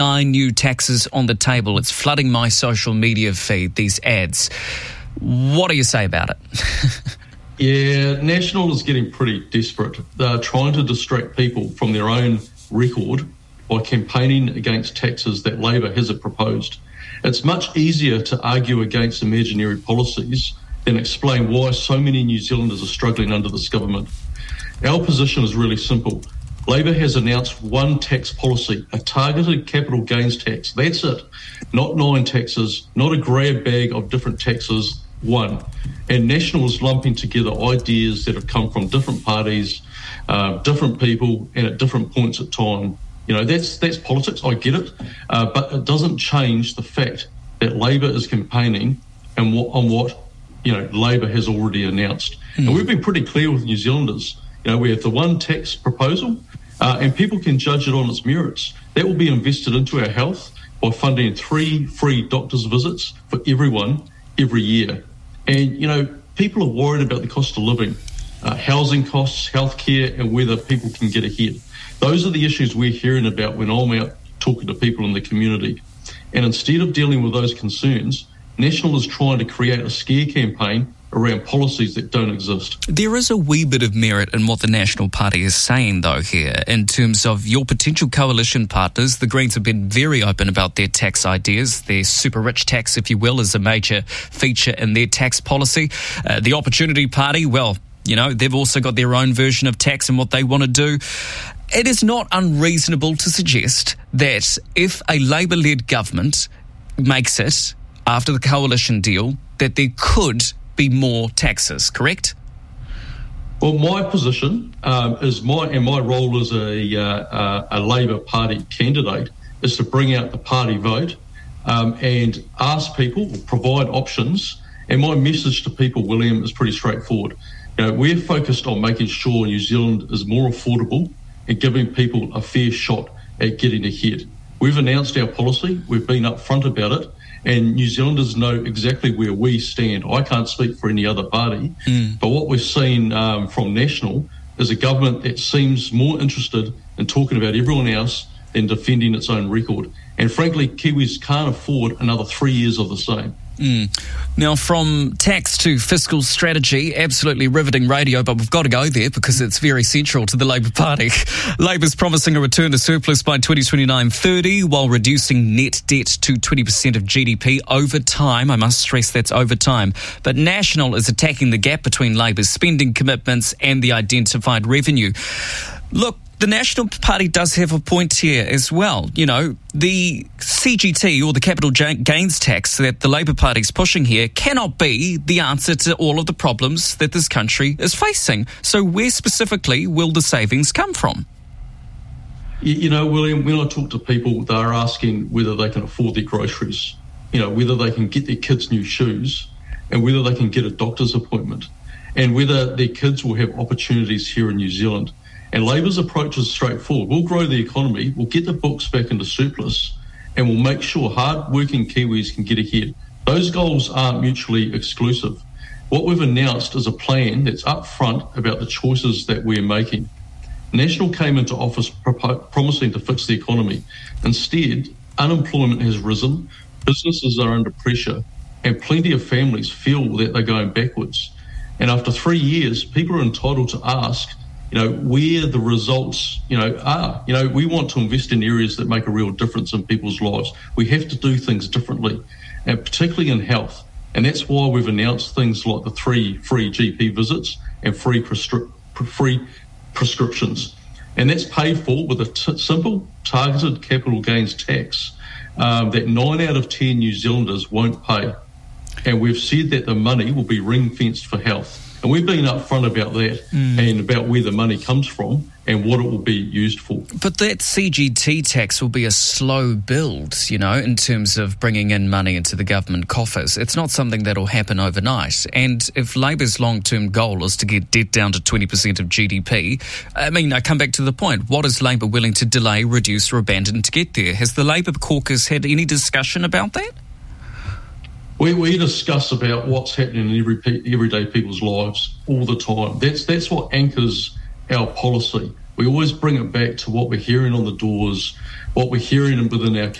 9 new taxes on the table. It's flooding my social media feed, these ads. What do you say about it? Yeah, National is getting pretty desperate. They're trying to distract people from their own record by campaigning against taxes that Labor hasn't proposed. It's much easier to argue against imaginary policies than explain why so many New Zealanders are struggling under this government. Our position is really simple. Labor has announced one tax policy, a targeted capital gains tax. That's it. Not 9 taxes, not a grab bag of different taxes, one. And National is lumping together ideas that have come from different parties, different people, and at different points of time. You know, that's politics, I get it, but it doesn't change the fact that Labor is campaigning on what Labor has already announced. And we've been pretty clear with New Zealanders. You know, we have the one tax proposal, and people can judge it on its merits. That will be invested into our health by funding 3 free doctor's visits for everyone every year. And, you know, people are worried about the cost of living, housing costs, healthcare, and whether people can get ahead. Those are the issues we're hearing about when I'm out talking to people in the community. And instead of dealing with those concerns, National is trying to create a scare campaign around policies that don't exist. There is a wee bit of merit in what the National Party is saying, though, here, in terms of your potential coalition partners. The Greens have been very open about their tax ideas. Their super rich tax, if you will, is a major feature in their tax policy. The Opportunity Party, well, you know, they've also got their own version of tax and what they want to do. It is not unreasonable to suggest that if a Labour-led government makes it after the coalition deal, that there could be more taxes, correct? Well, my position is my role as a Labor Party candidate is to bring out the party vote and ask people, provide options. And my message to people, William, is pretty straightforward. You know, we're focused on making sure New Zealand is more affordable and giving people a fair shot at getting ahead. We've announced our policy. We've been upfront about it. And New Zealanders know exactly where we stand. I can't speak for any other party, but what we've seen from National is a government that seems more interested in talking about everyone else than defending its own record. And frankly, Kiwis can't afford another 3 years of the same. Now, from tax to fiscal strategy, absolutely riveting radio, but we've got to go there because it's very central to the Labour Party. Labour's promising a return to surplus by 2029-30 while reducing net debt to 20% of GDP over time. I must stress that's over time. But National is attacking the gap between Labour's spending commitments and the identified revenue. Look, the National Party does have a point here as well. You know, the CGT, or the capital gains tax that the Labour Party is pushing here, cannot be the answer to all of the problems that this country is facing. So where specifically will the savings come from? You know, William, when I talk to people, they're asking whether they can afford their groceries, you know, whether they can get their kids new shoes and whether they can get a doctor's appointment and whether their kids will have opportunities here in New Zealand. And Labour's approach is straightforward. We'll grow the economy, we'll get the books back into surplus, and we'll make sure hard-working Kiwis can get ahead. Those goals aren't mutually exclusive. What we've announced is a plan that's upfront about the choices that we're making. National came into office promising to fix the economy. Instead, unemployment has risen, businesses are under pressure, and plenty of families feel that they're going backwards. And after 3 years, people are entitled to ask, you know, where the results, are. You know, we want to invest in areas that make a real difference in people's lives. We have to do things differently, and particularly in health. And that's why we've announced things like the 3 free GP visits and free prescriptions. And that's paid for with a simple, targeted capital gains tax that 9 out of 10 New Zealanders won't pay. And we've said that the money will be ring-fenced for health. And we've been upfront about that and about where the money comes from and what it will be used for. But that CGT tax will be a slow build, you know, in terms of bringing in money into the government coffers. It's not something that will happen overnight. And if Labour's long-term goal is to get debt down to 20% of GDP, I mean, I come back to the point. What is Labour willing to delay, reduce or abandon to get there? Has the Labour caucus had any discussion about that? We discuss about what's happening in everyday people's lives all the time. That's what anchors our policy. we always bring it back to what we're hearing on the doors, what we're hearing within our